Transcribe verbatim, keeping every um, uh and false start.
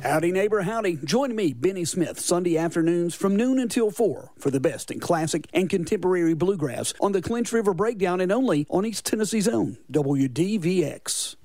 Howdy, neighbor, howdy. Join me, Benny Smith, Sunday afternoons from noon until four for the best in classic and contemporary bluegrass on the Clinch River Breakdown and only on East Tennessee's own W D V X.